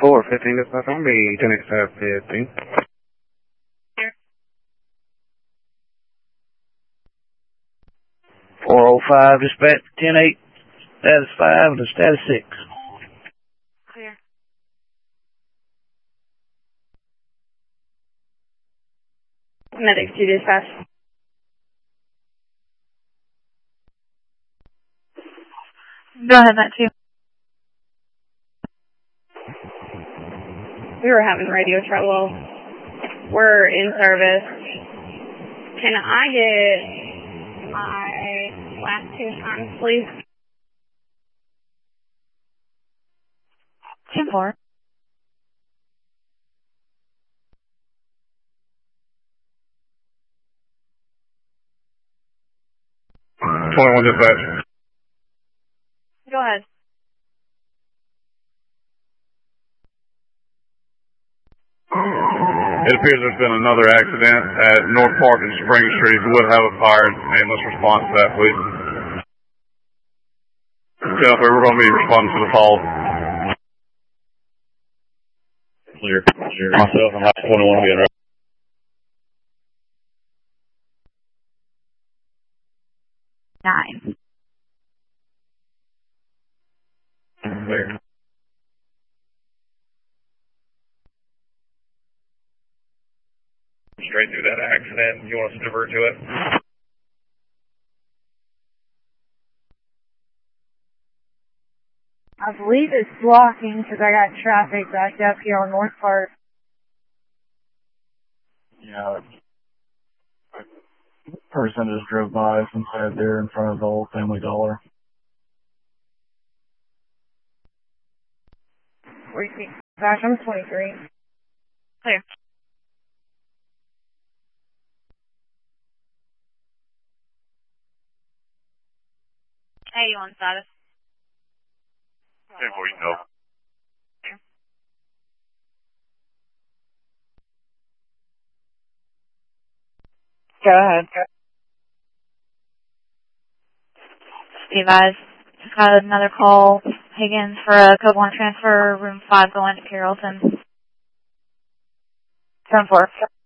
415, dispatch, I'm going to be 10 15. Here. 405, dispatch 10-8, status 5 to status 6. Clear. Medics 2 dispatch. Go ahead, that 2. We were having radio trouble. We're in service. Can I get my last 2 times, please? 10-4. Uh, 21 dispatch. Go ahead. It appears there's been another accident at North Park and Spring Street. If you would have a fire ambulance response to that, please. Jennifer, we're going to be responding to the call. Clear. Myself and House 21 again, right? Nine. Clear. Straight through that accident. You want us to divert to it? I believe it's blocking because I got traffic backed up here on North Park. Yeah, a person just drove by from side there in front of the old Family Dollar. Where you see? Gosh, I'm 23. Clear. Hey, you on status? Hey, boy, you know. Go ahead. Be advised. Just got another call. Higgins for a code 1 transfer, room 5 going to Carrollton. 10-4.